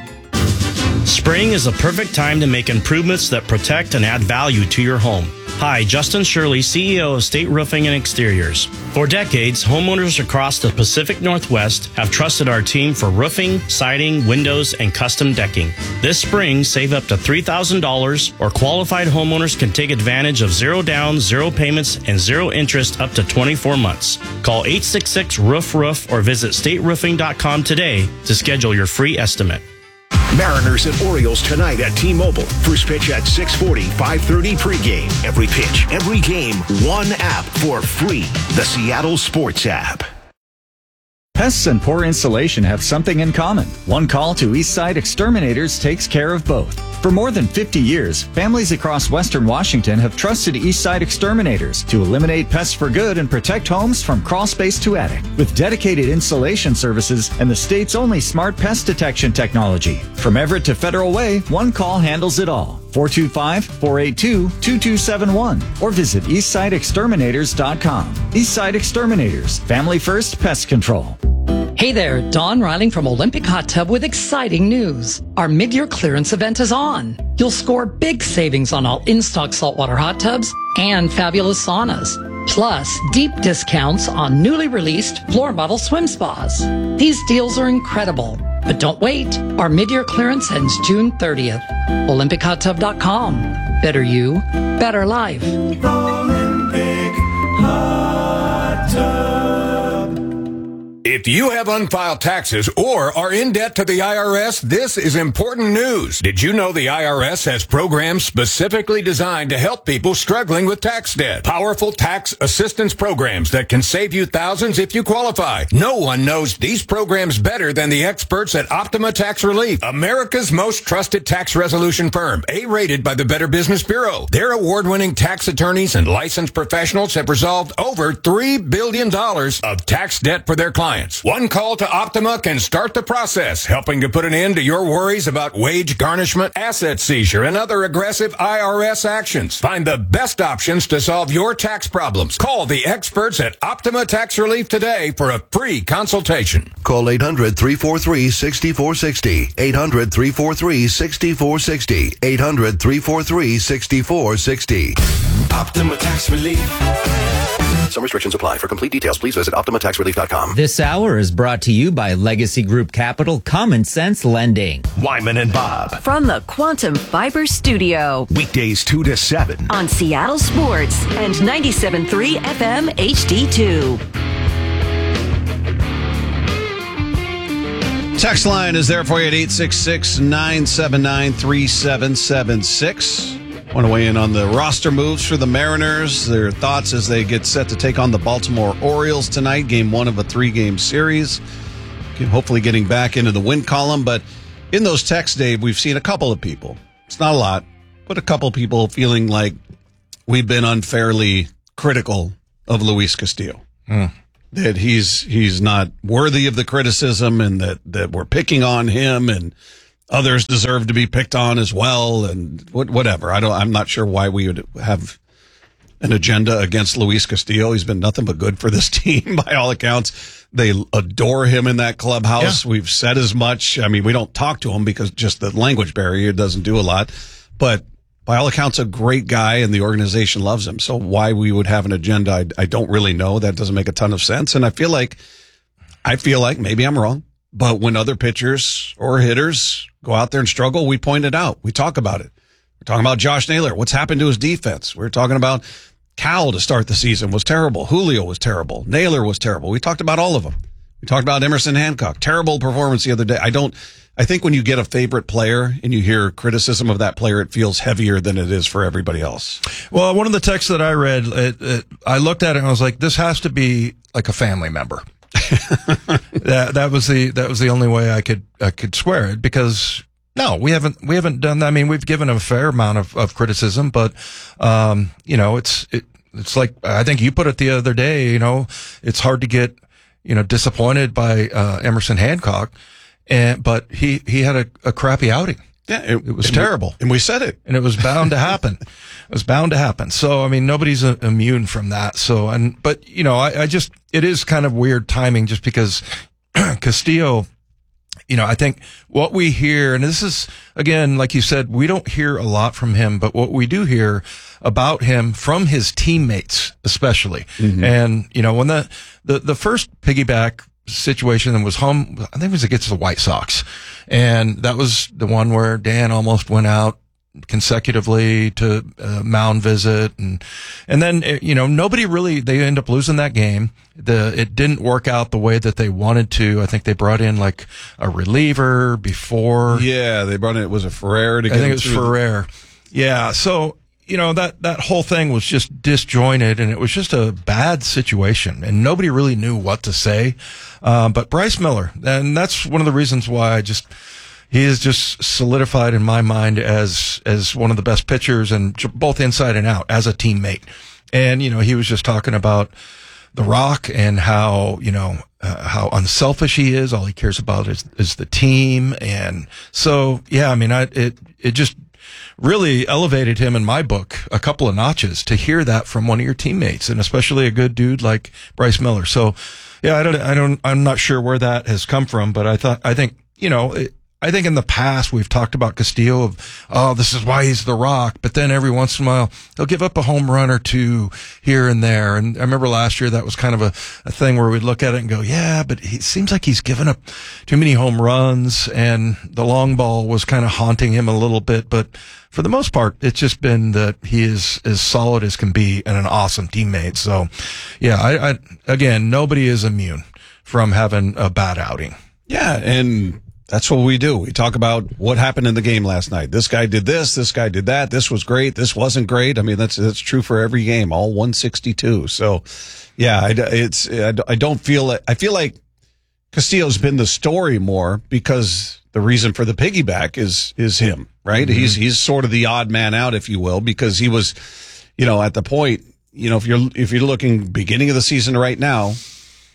Spring is a perfect time to make improvements that protect and add value to your home. Hi, Justin Shirley, C E O of State Roofing and Exteriors. For decades, homeowners across the Pacific Northwest have trusted our team for roofing, siding, windows, and custom decking. This spring, save up to three thousand dollars, or qualified homeowners can take advantage of zero down, zero payments, and zero interest up to twenty-four months. Call eight six six, roof roof or visit state roofing dot com today to schedule your free estimate. Mariners and Orioles tonight at T-Mobile. First pitch at six forty, five thirty pregame. Every pitch, every game, one app for free. The Seattle Sports app. Pests and poor insulation have something in common. One call to Eastside Exterminators takes care of both. For more than fifty years, families across Western Washington have trusted Eastside Exterminators to eliminate pests for good and protect homes from crawl space to attic. With dedicated insulation services and the state's only smart pest detection technology. From Everett to Federal Way, one call handles it all. four two five, four eight two, two two seven one or visit eastside exterminators dot com. Eastside Exterminators, family first pest control. Hey there, Dawn Riling from Olympic Hot Tub with exciting news. Our mid-year clearance event is on. You'll score big savings on all in-stock saltwater hot tubs and fabulous saunas. Plus, deep discounts on newly released floor model swim spas. These deals are incredible. But don't wait. Our mid-year clearance ends June thirtieth. Olympic Hot Tub dot com. Better you, better life. Olympic Hot Tub. If you have unfiled taxes or are in debt to the I R S, this is important news. Did you know the I R S has programs specifically designed to help people struggling with tax debt? Powerful tax assistance programs that can save you thousands if you qualify. No one knows these programs better than the experts at Optima Tax Relief, America's most trusted tax resolution firm, A-rated by the Better Business Bureau. Their award-winning tax attorneys and licensed professionals have resolved over three billion dollars of tax debt for their clients. clients. One call to Optima can start the process, helping to put an end to your worries about wage garnishment, asset seizure, and other aggressive I R S actions. Find the best options to solve your tax problems. Call the experts at Optima Tax Relief today for a free consultation. Call eight hundred, three four three, six four six zero. eight hundred, three four three, six four six zero. eight hundred, three four three, six four six zero. Optima Tax Relief. Some restrictions apply. For complete details, please visit optima tax relief dot com. This hour is brought to you by Legacy Group Capital Common Sense Lending. Wyman and Bob. From the Quantum Fiber Studio. Weekdays two to seven. On Seattle Sports and ninety-seven point three F M H D two. Text line is there for you at eight six six, nine seven nine, three seven seven six. Want to weigh in on the roster moves for the Mariners, their thoughts as they get set to take on the Baltimore Orioles tonight, game one of a three-game series. Hopefully getting back into the win column, but in those texts, Dave, we've seen a couple of people. It's not a lot, but a couple of people feeling like we've been unfairly critical of Luis Castillo. Mm. That he's he's not worthy of the criticism, and that, that we're picking on him, and others deserve to be picked on as well, and whatever. I don't. I'm not sure why we would have an agenda against Luis Castillo. He's been nothing but good for this team by all accounts. They adore him in that clubhouse. Yeah. We've said as much. I mean, we don't talk to him because just the language barrier doesn't do a lot, but by all accounts, a great guy, and the organization loves him. So why we would have an agenda, I, I don't really know. That doesn't make a ton of sense. And I feel like, I feel like maybe I'm wrong, but when other pitchers or hitters go out there and struggle, we point it out. We talk about it. We're talking about Josh Naylor. What's happened to his defense? We're talking about Cal to start the season was terrible. Julio was terrible. Naylor was terrible. We talked about all of them. We talked about Emerson Hancock. Terrible performance the other day. I don't, I think when you get a favorite player and you hear criticism of that player, it feels heavier than it is for everybody else. Well, one of the texts that I read, it, it, I looked at it and I was like, this has to be like a family member. that that was the that was the only way I could I could square it, because no, we haven't we haven't done that. I mean, we've given him a fair amount of, of criticism, but um, you know, it's it, it's like I think you put it the other day. You know, it's hard to get you know disappointed by uh, Emerson Hancock, and but he he had a, a crappy outing. Yeah, it, it was and terrible, we, and we said it, and it was bound to happen. It was bound to happen. So, I mean, nobody's uh, immune from that. So, and but you know, I, I just it is kind of weird timing, just because Castillo. You know, I think what we hear, and this is again, like you said, we don't hear a lot from him, but what we do hear about him from his teammates, especially, mm-hmm. and you know, when the the the first piggyback situation was home, I think it was against the White Sox. And that was the one where Dan almost went out consecutively to uh, mound visit. And, and then, you know, nobody really, they end up losing that game. The, it didn't work out the way that they wanted to. I think they brought in like a reliever before. Yeah, they brought in, it was a Ferrer to get I think it was Ferrer. Yeah. So, you know, that, that whole thing was just disjointed, and it was just a bad situation, and nobody really knew what to say. Uh, but Bryce Miller, and that's one of the reasons why I just, he is just solidified in my mind as, as one of the best pitchers, and both inside and out as a teammate. And, you know, he was just talking about The Rock and how, you know, uh, how unselfish he is. All he cares about is, is the team. And so, yeah, I mean, I, it, it just, really elevated him in my book a couple of notches to hear that from one of your teammates, and especially a good dude like Bryce Miller. So, yeah, I don't, I don't, I'm not sure where that has come from, but I thought, I think, you know, it, I think in the past we've talked about Castillo of, oh, this is why he's the Rock, but then every once in a while he'll give up a home run or two here and there. And I remember last year that was kind of a, a thing where we'd look at it and go, yeah, but he seems like he's given up too many home runs, and the long ball was kind of haunting him a little bit. But for the most part, it's just been that he is as solid as can be and an awesome teammate. So, yeah, I, I again, nobody is immune from having a bad outing. Yeah, and that's what we do. We talk about what happened in the game last night. This guy did this. This guy did that. This was great. This wasn't great. I mean, that's that's true for every game, all one sixty-two. So, yeah, I, it's I, I don't feel it. I feel like Castillo's been the story more because the reason for the piggyback is is him, right? Mm-hmm. He's he's sort of the odd man out, if you will, because he was, you know, at the point, you know, if you're if you're looking beginning of the season right now,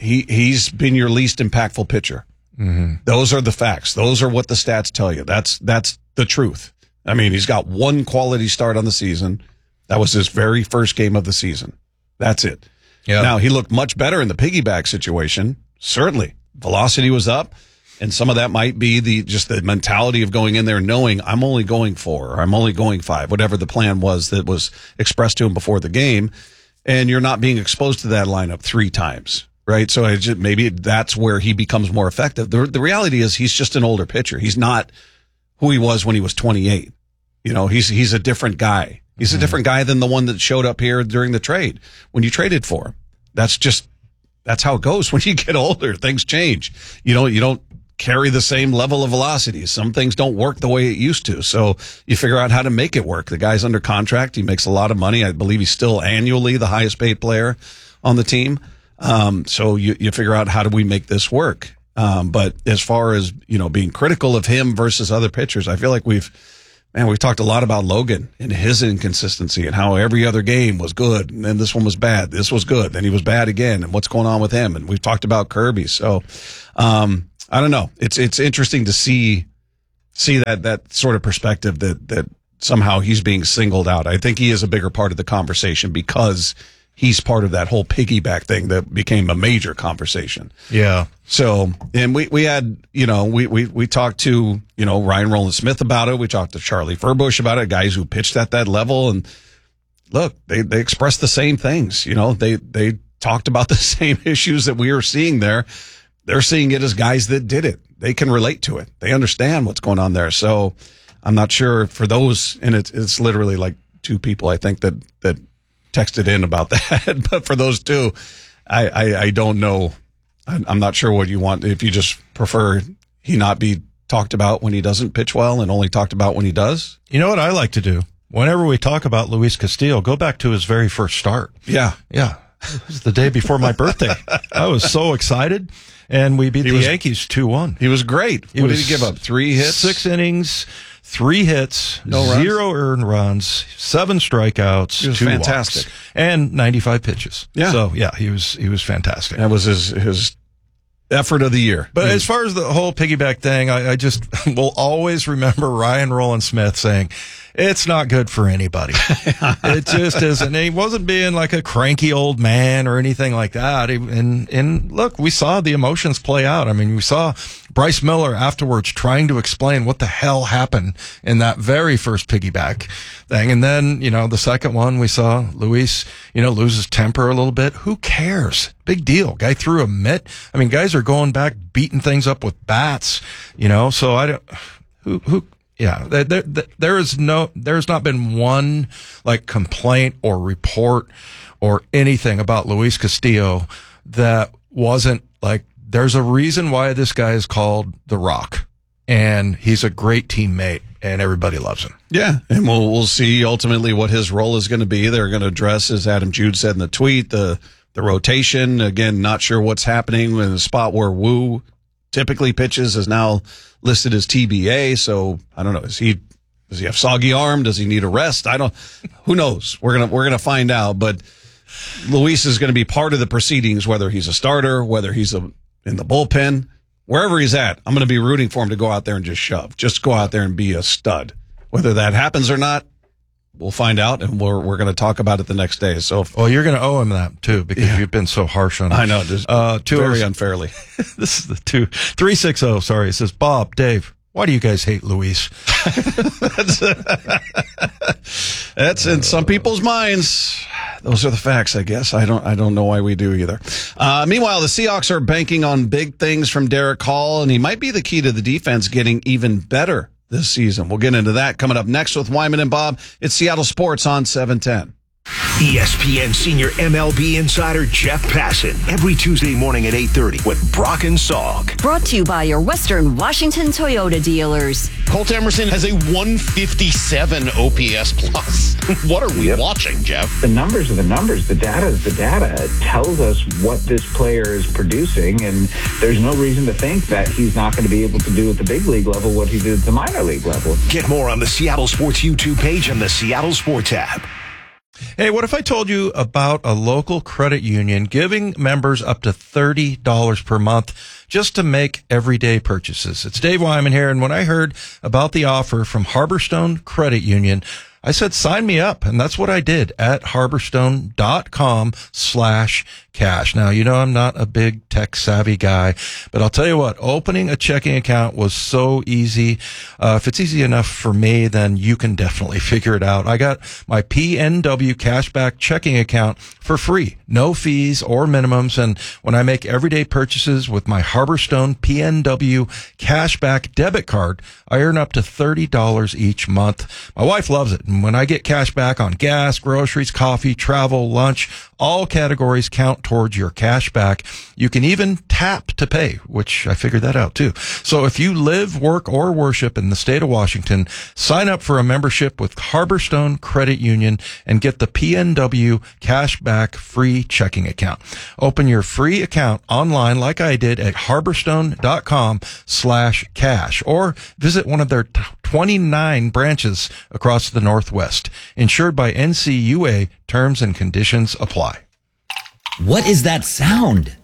he he's been your least impactful pitcher. Mm-hmm. Those are the facts. Those are what the stats tell you. That's that's the truth. I mean, he's got one quality start on the season. That was his very first game of the season. That's it. Yeah. Now, he looked much better in the piggyback situation. Certainly. Velocity was up, and some of that might be the just the mentality of going in there knowing I'm only going four or I'm only going five, whatever the plan was that was expressed to him before the game, and you're not being exposed to that lineup three times. Right. So I just, maybe that's where he becomes more effective. The, the reality is he's just an older pitcher. He's not who he was when he was twenty-eight. You know, he's, he's a different guy. He's mm-hmm. a different guy than the one that showed up here during the trade when you traded for him. That's just, that's how it goes. When you get older, things change. You know, you don't carry the same level of velocity. Some things don't work the way it used to. So you figure out how to make it work. The guy's under contract. He makes a lot of money. I believe he's still annually the highest paid player on the team. Um, so you, you figure out how do we make this work? Um, but as far as, you know, being critical of him versus other pitchers, I feel like we've, man, we've talked a lot about Logan and his inconsistency and how every other game was good. And then this one was bad. This was good. Then he was bad again. And what's going on with him? And we've talked about Kirby. So, um, I don't know. It's, it's interesting to see, see that, that sort of perspective that, that somehow he's being singled out. I think he is a bigger part of the conversation because he's part of that whole piggyback thing that became a major conversation. Yeah. So, and we, we had, you know, we, we, we talked to, you know, Ryan Roland Smith about it. We talked to Charlie Furbush about it, guys who pitched at that level. And look, they, they expressed the same things. You know, they, they talked about the same issues that we were seeing there. They're seeing it as guys that did it. They can relate to it. They understand what's going on there. So I'm not sure for those, and it's, it's literally like two people, I think, that, that, texted in about that, but for those two, I, I, I don't know. I'm not sure what you want. If you just prefer he not be talked about when he doesn't pitch well and only talked about when he does. You know what I like to do? Whenever we talk about Luis Castillo, go back to his very first start. Yeah. Yeah. It was the day before my birthday. I was so excited. And we beat he the was, Yankees two one. He was great. He what was did he give up? Three hits? Six innings. Three hits, no zero runs. earned runs, seven strikeouts, He was two fantastic. walks, and ninety-five pitches. Yeah. So yeah, he was he was fantastic. That was his his effort of the year. But as far as the whole piggyback thing, I, I just will always remember Ryan Roland Smith saying, "It's not good for anybody." It just isn't. He wasn't being like a cranky old man or anything like that. He, and and look, we saw the emotions play out. I mean, we saw Bryce Miller afterwards trying to explain what the hell happened in that very first piggyback thing. And then, you know, the second one, we saw Luis, you know, lose his temper a little bit. Who cares? Big deal. Guy threw a mitt. I mean, guys are going back, beating things up with bats, you know, so I don't, who, who, yeah, there, there, there is no, there's not been one like complaint or report or anything about Luis Castillo that wasn't like, there's a reason why this guy is called The Rock, and he's a great teammate, and everybody loves him. Yeah, and we'll we'll see ultimately what his role is going to be. They're going to address, as Adam Jude said in the tweet, the the rotation. Again, not sure what's happening in the spot where Wu typically pitches is now listed as T B A. So I don't know. Is he does he have soggy arm? Does he need a rest? I don't. Who knows? We're gonna we're gonna find out. But Luis is going to be part of the proceedings, whether he's a starter, whether he's a in the bullpen, wherever he's at. I'm going to be rooting for him to go out there and just shove. Just go out there and be a stud. Whether that happens or not, we'll find out, and we're we're going to talk about it the next day. So, if, well, you're going to owe him that too because yeah. you've been so harsh on him. I know, just uh, two very unfairly. This is the two three six zero. Sorry, it says Bob, Dave. Why do you guys hate Luis? that's, that's in some people's minds. Those are the facts, I guess. I don't I don't know why we do either. Uh, meanwhile, the Seahawks are banking on big things from Derek Hall, and he might be the key to the defense getting even better this season. We'll get into that coming up next with Wyman and Bob. It's Seattle Sports on seven ten. E S P N senior M L B insider Jeff Passan every Tuesday morning at eight thirty with Brock and Salk. Brought to you by your Western Washington Toyota dealers. Colt Emerson has a one fifty-seven O P S plus. What are we yep. watching, Jeff? The numbers are the numbers. The data is the data. It tells us what this player is producing, and there's no reason to think that he's not going to be able to do at the big league level what he did at the minor league level. Get more on the Seattle Sports YouTube page and the Seattle Sports app. Hey, what if I told you about a local credit union giving members up to thirty dollars per month just to make everyday purchases? It's Dave Wyman here, and when I heard about the offer from Harborstone Credit Union, I said, sign me up. And that's what I did at harborstone.com slash cash. Now, you know, I'm not a big tech savvy guy, but I'll tell you what, opening a checking account was so easy. Uh, if it's easy enough for me, then you can definitely figure it out. I got my P N W cashback checking account for free, no fees or minimums. And when I make everyday purchases with my Harborstone P N W cashback debit card, I earn up to thirty dollars each month. My wife loves it. And when I get cash back on gas, groceries, coffee, travel, lunch, all categories count towards your cash back. You can even tap to pay, which I figured that out too. So if you live, work, or worship in the state of Washington, sign up for a membership with Harborstone Credit Union and get the P N W cashback free checking account. Open your free account online like I did at harborstone.com slash cash or visit one of their twenty-nine branches across the Northwest. Insured by N C U A. Terms and conditions apply. What is that sound?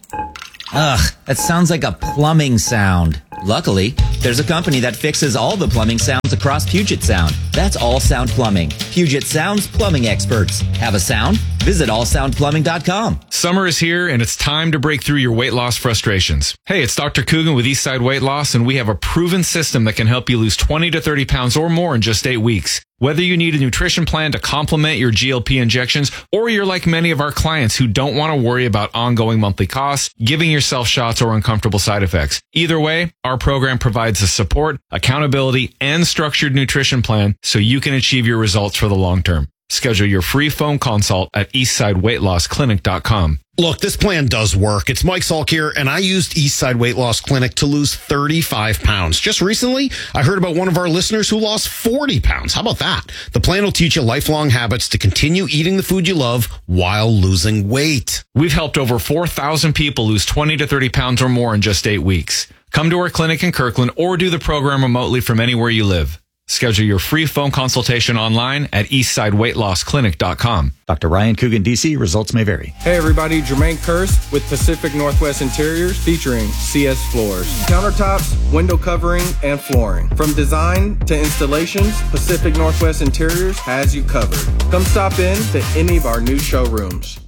Ugh, that sounds like a plumbing sound. Luckily, there's a company that fixes all the plumbing sounds across Puget Sound. That's All Sound Plumbing. Puget Sound's plumbing experts. Have a sound? Visit all sound plumbing dot com. Summer is here, and it's time to break through your weight loss frustrations. Hey, it's Doctor Coogan with Eastside Weight Loss, and we have a proven system that can help you lose twenty to thirty pounds or more in just eight weeks. Whether you need a nutrition plan to complement your G L P injections, or you're like many of our clients who don't want to worry about ongoing monthly costs, giving yourself shots, or uncomfortable side effects. Either way, our program provides the support, accountability, and structured nutrition plan so you can achieve your results for the long term. Schedule your free phone consult at eastside weight loss clinic dot com. Look, this plan does work. It's Mike Salk here, and I used Eastside Weight Loss Clinic to lose thirty-five pounds. Just recently, I heard about one of our listeners who lost forty pounds. How about that? The plan will teach you lifelong habits to continue eating the food you love while losing weight. We've helped over four thousand people lose twenty to thirty pounds or more in just eight weeks. Come to our clinic in Kirkland or do the program remotely from anywhere you live. Schedule your free phone consultation online at eastside weight loss clinic dot com. Doctor Ryan Coogan, D C. Results may vary. Hey everybody, Jermaine Kearse with Pacific Northwest Interiors featuring C S Floors. Countertops, window covering, and flooring. From design to installations, Pacific Northwest Interiors has you covered. Come stop in to any of our new showrooms.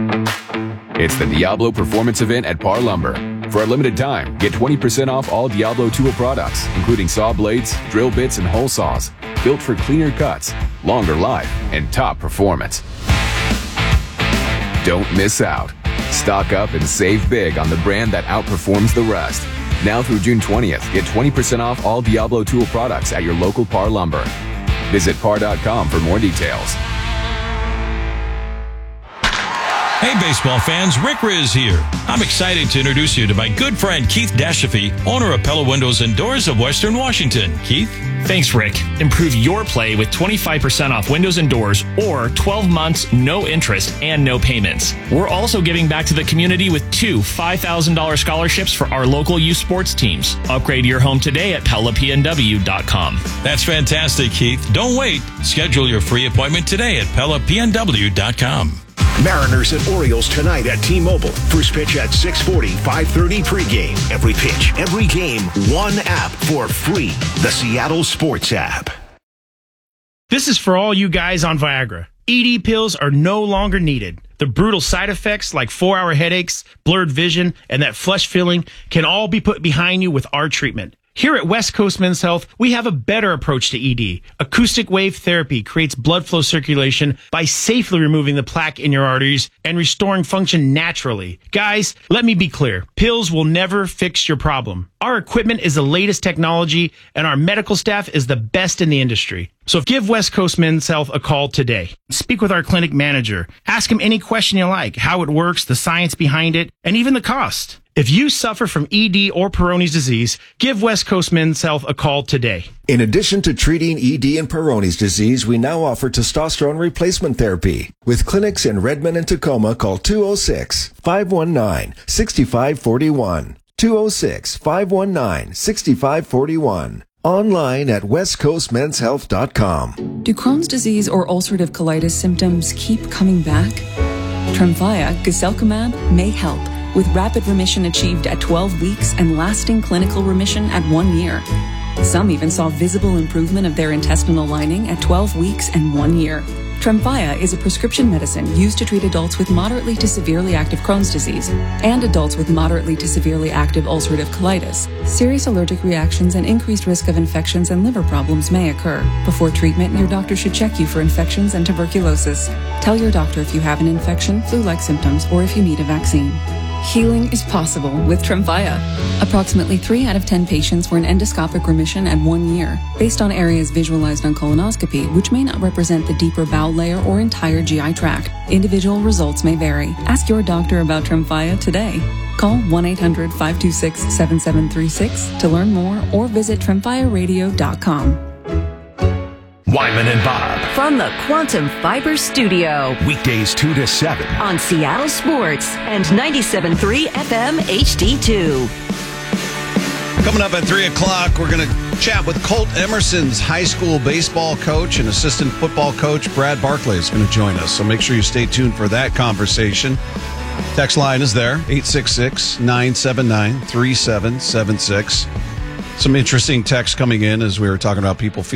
It's the Diablo Performance Event at Par Lumber. For a limited time, get twenty percent off all Diablo tool products, including saw blades, drill bits, and hole saws, built for cleaner cuts, longer life, and top performance. Don't miss out. Stock up and save big on the brand that outperforms the rest. Now through June twentieth, get twenty percent off all Diablo tool products at your local Par Lumber. Visit par dot com for more details. Hey, baseball fans, Rick Riz here. I'm excited to introduce you to my good friend Keith Dashafee, owner of Pella Windows and Doors of Western Washington. Keith? Thanks, Rick. Improve your play with twenty-five percent off windows and doors or twelve months, no interest, and no payments. We're also giving back to the community with two five thousand dollars scholarships for our local youth sports teams. Upgrade your home today at pella p n w dot com. That's fantastic, Keith. Don't wait. Schedule your free appointment today at pella p n w dot com. Mariners and Orioles tonight at T-Mobile. First pitch at six forty, five thirty pregame. Every pitch, every game, one app for free. The Seattle Sports app. This is for all you guys on Viagra. E D pills are no longer needed. The brutal side effects like four-hour headaches, blurred vision, and that flush feeling can all be put behind you with our treatment. Here at West Coast Men's Health, we have a better approach to E D. Acoustic wave therapy creates blood flow circulation by safely removing the plaque in your arteries and restoring function naturally. Guys, let me be clear. Pills will never fix your problem. Our equipment is the latest technology, and our medical staff is the best in the industry. So give West Coast Men's Health a call today. Speak with our clinic manager. Ask him any question you like, how it works, the science behind it, and even the cost. If you suffer from E D or Peyronie's disease, give West Coast Men's Health a call today. In addition to treating E D and Peyronie's disease, we now offer testosterone replacement therapy. With clinics in Redmond and Tacoma, call two oh six, five one nine, six five four one. two oh six, five one nine, six five four one. Online at west coast men's health dot com. Do Crohn's disease or ulcerative colitis symptoms keep coming back? Tremfya, guselkumab, may help, with rapid remission achieved at twelve weeks and lasting clinical remission at one year. Some even saw visible improvement of their intestinal lining at twelve weeks and one year. Tremfya is a prescription medicine used to treat adults with moderately to severely active Crohn's disease and adults with moderately to severely active ulcerative colitis. Serious allergic reactions and increased risk of infections and liver problems may occur. Before treatment, your doctor should check you for infections and tuberculosis. Tell your doctor if you have an infection, flu-like symptoms, or if you need a vaccine. Healing is possible with Tremfya. Approximately three out of ten patients were in endoscopic remission at one year, based on areas visualized on colonoscopy, which may not represent the deeper bowel layer or entire G I tract. Individual results may vary. Ask your doctor about Tremfya today. Call one eight hundred, five two six, seven seven three six to learn more or visit tremfya radio dot com. Wyman and Bob. From the Quantum Fiber Studio. Weekdays two to seven. On Seattle Sports and ninety-seven point three F M H D two. Coming up at three o'clock, we're going to chat with Colt Emerson's high school baseball coach and assistant football coach, Brad Barclay, is going to join us. So make sure you stay tuned for that conversation. Text line is there, eight six six, nine seven nine, three seven seven six. Some interesting texts coming in as we were talking about people feeling